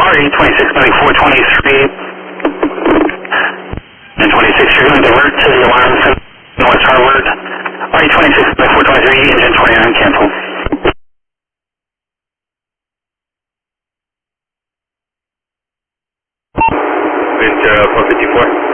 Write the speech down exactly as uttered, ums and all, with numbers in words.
R E twenty-six by four twenty-three. And twenty-six, you're going to divert to the alarm North Harvard. R E twenty-six by four twenty-three, engine twenty-nine, cancel. Wind uh, four fifty-four.